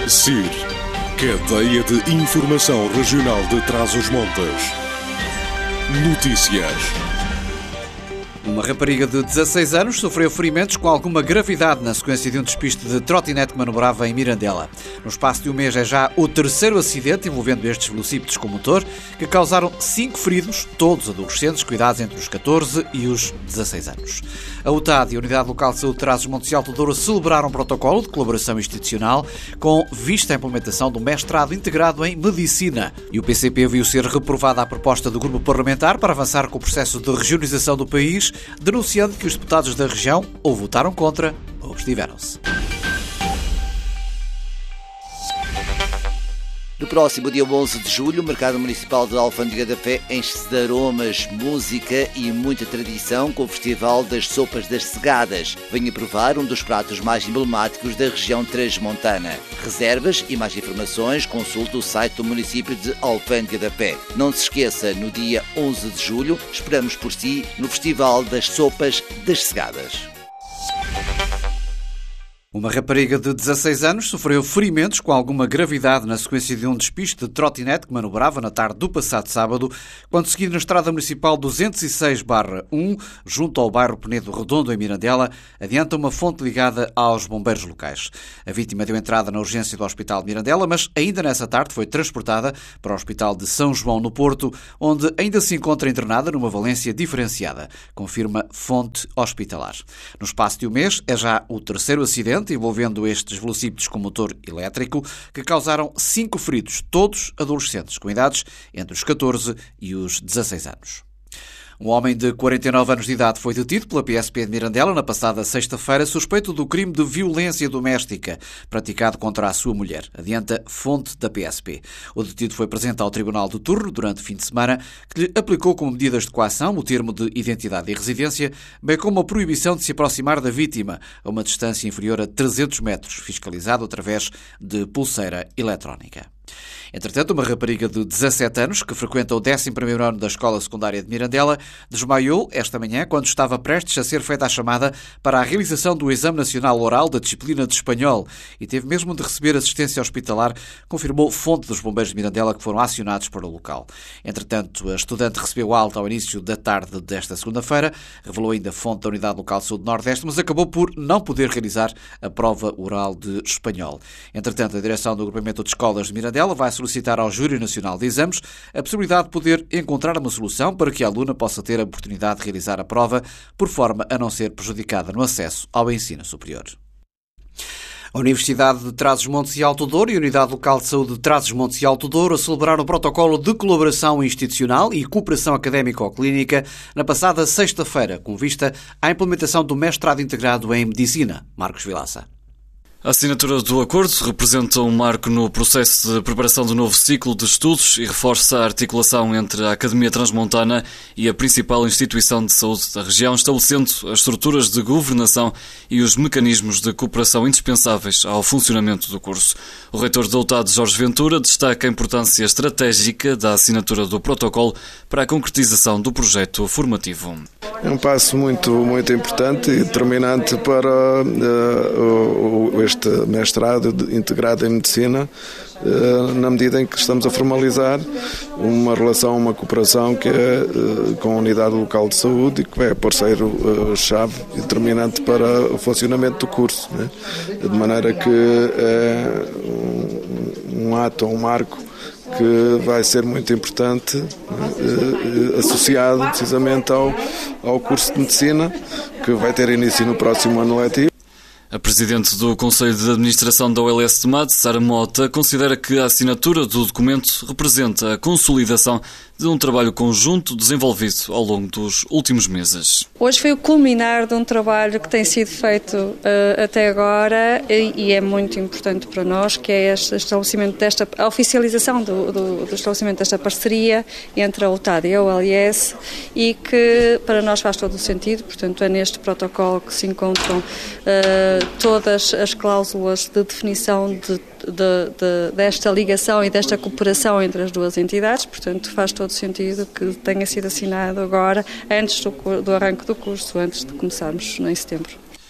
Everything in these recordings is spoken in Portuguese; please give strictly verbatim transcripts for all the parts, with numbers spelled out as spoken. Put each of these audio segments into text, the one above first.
C I R, Cadeia de Informação Regional de Trás-os-Montes. Notícias. Uma rapariga de dezasseis anos sofreu ferimentos com alguma gravidade na sequência de um despiste de trotinete que manobrava em Mirandela. No espaço de um mês é já o terceiro acidente envolvendo estes velocípedes com motor, que causaram cinco feridos, todos adolescentes, cuidados entre os catorze e os dezasseis anos. A U T A D e a Unidade Local de Saúde de Trás-os-Montes e Alto Douro celebraram um protocolo de colaboração institucional com vista à implementação do mestrado integrado em Medicina. E o P C P viu ser reprovada a proposta do grupo parlamentar para avançar com o processo de regionalização do país, denunciando que os deputados da região ou votaram contra ou abstiveram-se. No próximo dia onze de julho, o Mercado Municipal de Alfândega da Fé enche-se de aromas, música e muita tradição com o Festival das Sopas das Segadas. Venha provar um dos pratos mais emblemáticos da região transmontana. Reservas e mais informações, consulte o site do município de Alfândega da Fé. Não se esqueça, no dia onze de julho, esperamos por si no Festival das Sopas das Segadas. Uma rapariga de dezasseis anos sofreu ferimentos com alguma gravidade na sequência de um despiste de trotinete que manobrava na tarde do passado sábado, quando seguido na Estrada Municipal duzentos e seis barra um, junto ao bairro Penedo Redondo, em Mirandela, adianta uma fonte ligada aos bombeiros locais. A vítima deu entrada na urgência do Hospital de Mirandela, mas ainda nessa tarde foi transportada para o Hospital de São João, no Porto, onde ainda se encontra internada numa valência diferenciada, confirma fonte hospitalar. No espaço de um mês, é já o terceiro acidente envolvendo estes velocípedes com motor elétrico, que causaram cinco feridos, todos adolescentes, com idades entre os catorze e os dezasseis anos. Um homem de quarenta e nove anos de idade foi detido pela P S P de Mirandela na passada sexta-feira, suspeito do crime de violência doméstica praticado contra a sua mulher. Adianta fonte da P S P. O detido foi presente ao Tribunal do Turno durante o fim de semana, que lhe aplicou como medidas de coação o termo de identidade e residência, bem como a proibição de se aproximar da vítima a uma distância inferior a trezentos metros, fiscalizado através de pulseira eletrónica. Entretanto, uma rapariga de dezassete anos, que frequenta o décimo primeiro ano da Escola Secundária de Mirandela, desmaiou esta manhã quando estava prestes a ser feita a chamada para a realização do Exame Nacional Oral da disciplina de Espanhol e teve mesmo de receber assistência hospitalar, confirmou fonte dos bombeiros de Mirandela que foram acionados para o local. Entretanto, a estudante recebeu alta ao início da tarde desta segunda-feira, revelou ainda fonte da Unidade Local de Saúde Nordeste, mas acabou por não poder realizar a prova oral de Espanhol. Entretanto, a direção do Agrupamento de Escolas de Mirandela vai solicitar ao Júri Nacional de Exames a possibilidade de poder encontrar uma solução para que a aluna possa ter a oportunidade de realizar a prova, por forma a não ser prejudicada no acesso ao ensino superior. A Universidade de Trás-os-Montes e Alto Douro e a Unidade Local de Saúde de Trás-os-Montes e Alto Douro celebraram o protocolo de colaboração institucional e cooperação académico-clínica na passada sexta-feira, com vista à implementação do mestrado integrado em Medicina. Marcos Vilaça. A assinatura do acordo representa um marco no processo de preparação do novo ciclo de estudos e reforça a articulação entre a Academia Transmontana e a principal instituição de saúde da região, estabelecendo as estruturas de governação e os mecanismos de cooperação indispensáveis ao funcionamento do curso. O reitor da U T A D, Jorge Ventura, destaca a importância estratégica da assinatura do protocolo para a concretização do projeto formativo. É um passo muito, muito importante e determinante para uh, este mestrado integrado em Medicina, uh, na medida em que estamos a formalizar uma relação, uma cooperação que é uh, com a Unidade Local de Saúde e que é parceiro-chave uh, e determinante para o funcionamento do curso, né? De maneira que é um, um ato, um marco que vai ser muito importante, eh, associado precisamente ao, ao curso de Medicina, que vai ter início no próximo ano letivo. A Presidente do Conselho de Administração da O L S de Made, Sara Mota, considera que a assinatura do documento representa a consolidação de um trabalho conjunto desenvolvido ao longo dos últimos meses. Hoje foi o culminar de um trabalho que tem sido feito uh, até agora e, e é muito importante para nós, que é este estabelecimento desta, a oficialização do, do, do estabelecimento desta parceria entre a U T A D e a O L S e que para nós faz todo o sentido, portanto é neste protocolo que se encontram uh, todas as cláusulas de definição de De, de, desta ligação e desta cooperação entre as duas entidades, portanto faz todo sentido que tenha sido assinado agora, antes do, do arranque do curso, antes de começarmos em setembro.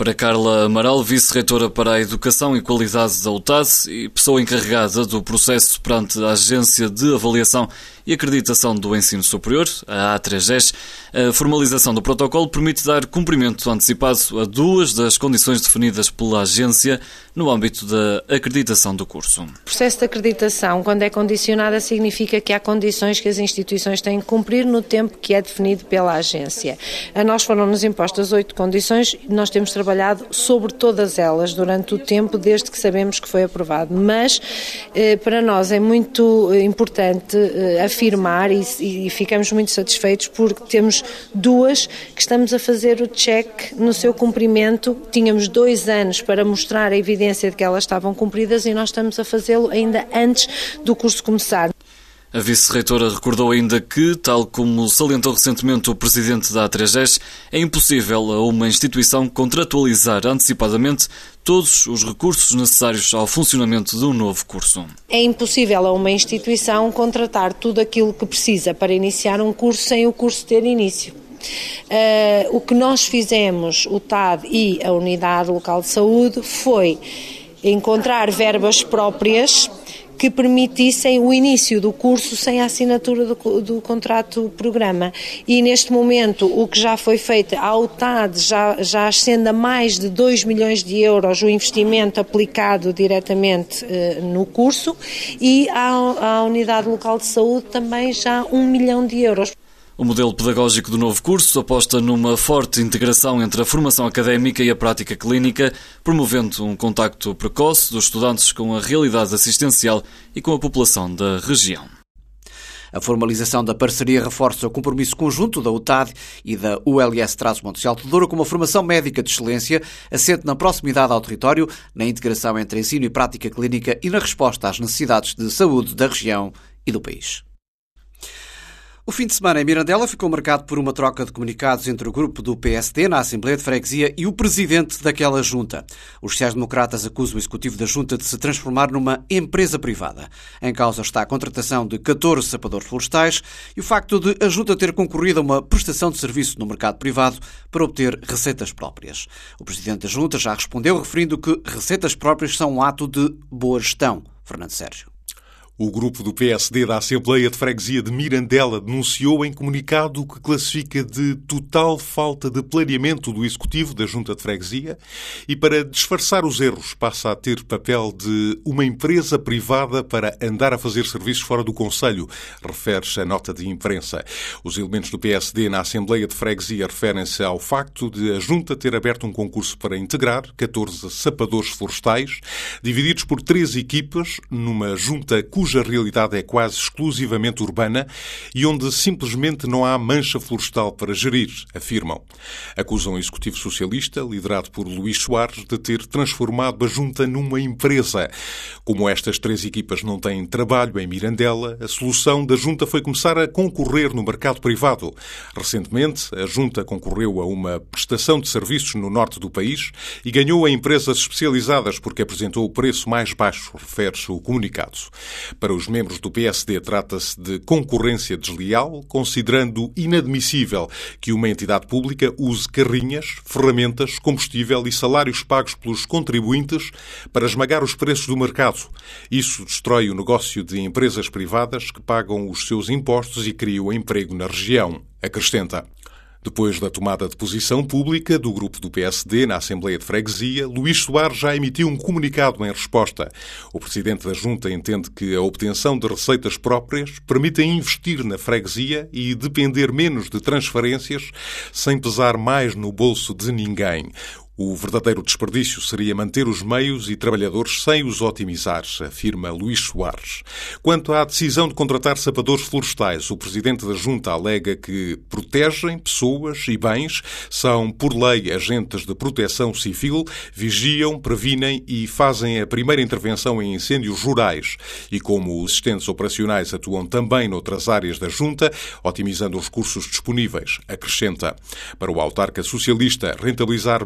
Para Carla Amaral, vice-reitora para a Educação e Qualidade da U T A D e pessoa encarregada do processo perante a Agência de Avaliação e Acreditação do Ensino Superior, a A três S, a formalização do protocolo permite dar cumprimento antecipado a duas das condições definidas pela agência no âmbito da acreditação do curso. O processo de acreditação, quando é condicionada, significa que há condições que as instituições têm que cumprir no tempo que é definido pela agência. A nós foram-nos impostas oito condições e nós temos trabalhado sobre todas elas durante o tempo desde que sabemos que foi aprovado. Mas eh, para nós é muito importante eh, afirmar e, e ficamos muito satisfeitos porque temos duas que estamos a fazer o check no seu cumprimento. Tínhamos dois anos para mostrar a evidência de que elas estavam cumpridas e nós estamos a fazê-lo ainda antes do curso começar. A vice-reitora recordou ainda que, tal como salientou recentemente o presidente da A três S, é impossível a uma instituição contratualizar antecipadamente todos os recursos necessários ao funcionamento de um novo curso. É impossível a uma instituição contratar tudo aquilo que precisa para iniciar um curso sem o curso ter início. Uh, o que nós fizemos, o T A D e a Unidade Local de Saúde, foi encontrar verbas próprias que permitissem o início do curso sem a assinatura do, do contrato-programa. E neste momento o que já foi feito, a U T A D já, já ascende a mais de dois milhões de euros o investimento aplicado diretamente eh, no curso e a, a Unidade Local de Saúde também já um milhão de euros. O modelo pedagógico do novo curso aposta numa forte integração entre a formação académica e a prática clínica, promovendo um contacto precoce dos estudantes com a realidade assistencial e com a população da região. A formalização da parceria reforça o compromisso conjunto da U T A D e da U L S Trás-os-Montes de Alto Douro com uma formação médica de excelência, assente na proximidade ao território, na integração entre ensino e prática clínica e na resposta às necessidades de saúde da região e do país. O fim de semana em Mirandela ficou marcado por uma troca de comunicados entre o grupo do P S D na Assembleia de Freguesia e o presidente daquela junta. Os sociais-democratas acusam o executivo da junta de se transformar numa empresa privada. Em causa está a contratação de catorze sapadores florestais e o facto de a junta ter concorrido a uma prestação de serviço no mercado privado para obter receitas próprias. O presidente da junta já respondeu referindo que receitas próprias são um ato de boa gestão. Fernando Sérgio. O grupo do P S D da Assembleia de Freguesia de Mirandela denunciou em comunicado que classifica de total falta de planeamento do Executivo da Junta de Freguesia e, para disfarçar os erros, passa a ter papel de uma empresa privada para andar a fazer serviços fora do Conselho, refere-se a nota de imprensa. Os elementos do P S D na Assembleia de Freguesia referem-se ao facto de a Junta ter aberto um concurso para integrar catorze sapadores florestais, divididos por três equipas, numa junta cuja cuja realidade é quase exclusivamente urbana e onde simplesmente não há mancha florestal para gerir, afirmam. Acusam o Executivo Socialista, liderado por Luís Soares, de ter transformado a junta numa empresa. Como estas três equipas não têm trabalho em Mirandela, a solução da junta foi começar a concorrer no mercado privado. Recentemente, a junta concorreu a uma prestação de serviços no norte do país e ganhou a empresas especializadas porque apresentou o preço mais baixo, refere-se o comunicado. Para os membros do P S D, trata-se de concorrência desleal, considerando inadmissível que uma entidade pública use carrinhas, ferramentas, combustível e salários pagos pelos contribuintes para esmagar os preços do mercado. Isso destrói o negócio de empresas privadas que pagam os seus impostos e criam emprego na região, acrescenta. Depois da tomada de posição pública do grupo do P S D na Assembleia de Freguesia, Luís Soares já emitiu um comunicado em resposta. O presidente da Junta entende que a obtenção de receitas próprias permite investir na freguesia e depender menos de transferências sem pesar mais no bolso de ninguém. O verdadeiro desperdício seria manter os meios e trabalhadores sem os otimizar, afirma Luís Soares. Quanto à decisão de contratar sapadores florestais, o presidente da Junta alega que protegem pessoas e bens, são, por lei, agentes de proteção civil, vigiam, previnem e fazem a primeira intervenção em incêndios rurais. E como os assistentes operacionais atuam também noutras áreas da Junta, otimizando os recursos disponíveis, acrescenta. Para o autarca socialista, rentabilizar meios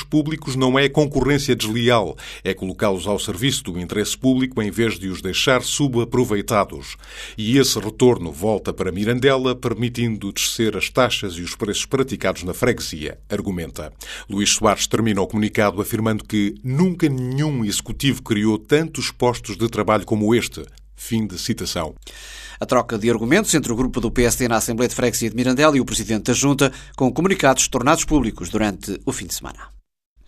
públicos não é concorrência desleal, é colocá-los ao serviço do interesse público em vez de os deixar subaproveitados. E esse retorno volta para Mirandela, permitindo descer as taxas e os preços praticados na freguesia, argumenta. Luís Soares termina o comunicado afirmando que nunca nenhum executivo criou tantos postos de trabalho como este. Fim de citação. A troca de argumentos entre o grupo do P S D na Assembleia de Freguesia de Mirandela e o Presidente da Junta, com comunicados tornados públicos durante o fim de semana.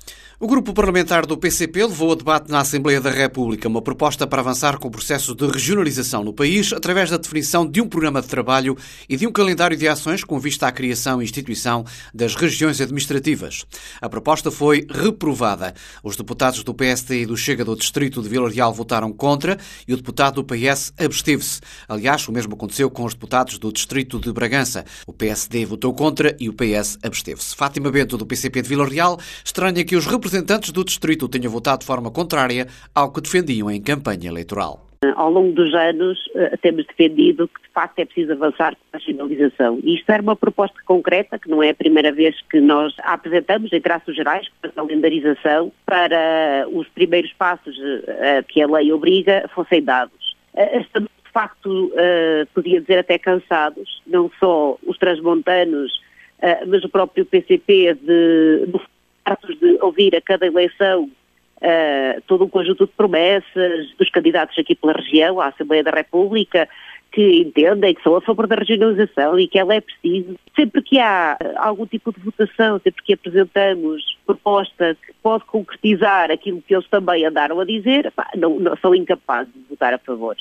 O grupo parlamentar do P C P levou a debate na Assembleia da República uma proposta para avançar com o processo de regionalização no país através da definição de um programa de trabalho e de um calendário de ações com vista à criação e instituição das regiões administrativas. A proposta foi reprovada. Os deputados do P S D e do Chega do Distrito de Vila Real votaram contra e o deputado do P S absteve-se. Aliás, o mesmo aconteceu com os deputados do Distrito de Bragança. O P S D votou contra e o P S absteve-se. Fátima Bento, do P C P de Vila Real, estranha que os representantes representantes do distrito tenham votado de forma contrária ao que defendiam em campanha eleitoral. Ao longo dos anos temos defendido que de facto é preciso avançar com a regionalização. E isto era uma proposta concreta, que não é a primeira vez que nós a apresentamos em traços gerais, com a calendarização, para os primeiros passos que a lei obriga fossem dados. Estamos de facto, podia dizer até cansados, não só os transmontanos, mas o próprio P C P de... de de ouvir a cada eleição uh, todo um conjunto de promessas dos candidatos aqui pela região, à Assembleia da República, que entendem que são a favor da regionalização e que ela é preciso. Sempre que há algum tipo de votação, sempre que apresentamos proposta que pode concretizar aquilo que eles também andaram a dizer, pá, não, não são incapazes de votar a favor.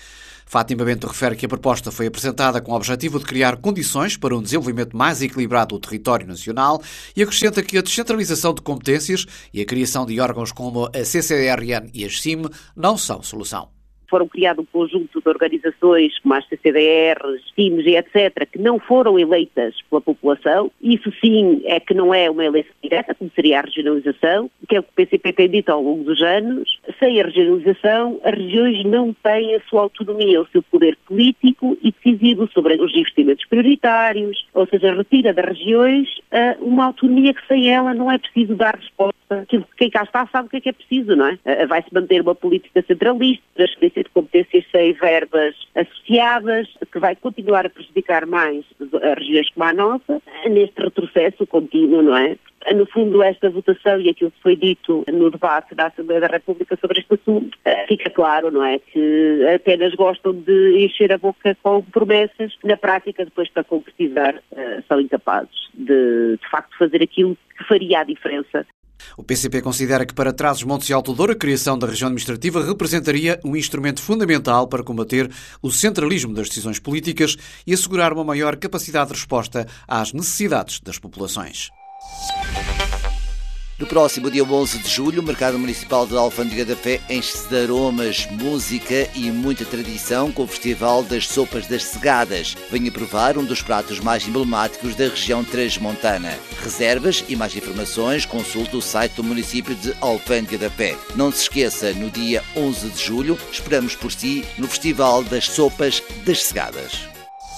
Fátima Bento refere que a proposta foi apresentada com o objetivo de criar condições para um desenvolvimento mais equilibrado do território nacional e acrescenta que a descentralização de competências e a criação de órgãos como a C C D R N e a S I M não são solução. Foram criados um conjunto de organizações como as C C D Rs, S I Ms e etcétera, que não foram eleitas pela população. Isso sim é que não é uma eleição direta, como seria a regionalização, que é o que o P C P tem dito ao longo dos anos. Sem a regionalização, as regiões não têm a sua autonomia, o seu poder político e decisivo sobre os investimentos prioritários, ou seja, retira das regiões uma autonomia que sem ela não é preciso dar resposta. Quem cá está sabe o que é que é preciso, não é? Vai-se manter uma política centralista, transferência de competências sem verbas associadas, que vai continuar a prejudicar mais as regiões como a nossa, neste retrocesso contínuo, não é? No fundo, esta votação e aquilo que foi dito no debate da Assembleia da República sobre este assunto, fica claro, não é? Que apenas gostam de encher a boca com promessas, na prática, depois para concretizar, são incapazes de, de facto, fazer aquilo que faria a diferença. O P C P considera que para Trás-os-Montes e Alto Douro a criação da região administrativa representaria um instrumento fundamental para combater o centralismo das decisões políticas e assegurar uma maior capacidade de resposta às necessidades das populações. No próximo dia onze de julho, o Mercado Municipal de Alfândega da Fé enche-se de aromas, música e muita tradição com o Festival das Sopas das Segadas. Venha provar um dos pratos mais emblemáticos da região transmontana. Reservas e mais informações, consulte o site do município de Alfândega da Fé. Não se esqueça, no dia onze de julho, esperamos por si no Festival das Sopas das Segadas.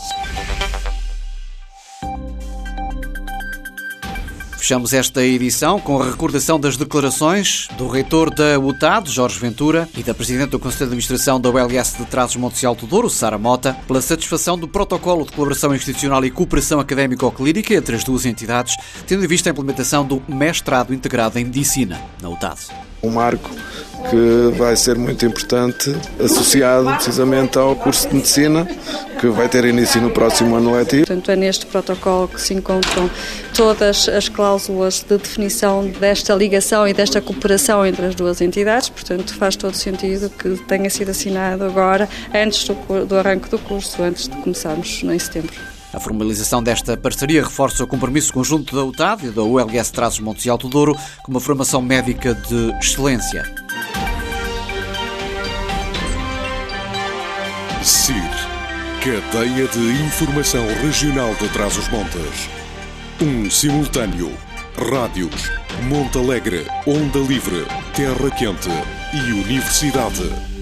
Fechamos esta edição com a recordação das declarações do reitor da U T A D, Jorge Ventura, e da presidente do Conselho de Administração da U L S de Trás-os-Montes e Alto Douro, Sara Mota, pela satisfação do protocolo de colaboração institucional e cooperação académico-clínica entre as duas entidades, tendo em vista a implementação do mestrado integrado em Medicina na U T A D. Um marco que vai ser muito importante, associado precisamente ao curso de Medicina, que vai ter início no próximo ano letivo. Portanto, é neste protocolo que se encontram todas as cláusulas de definição desta ligação e desta cooperação entre as duas entidades, portanto faz todo sentido que tenha sido assinado agora, antes do, do arranque do curso, antes de começarmos em setembro. A formalização desta parceria reforça o compromisso conjunto da U T A D e da U L S Trás-os-Montes e Alto Douro com uma formação médica de excelência. C I R, Cadeia de Informação Regional de Trás-os-Montes. Um simultâneo. Rádios, Monte Alegre, Onda Livre, Terra Quente e Universidade.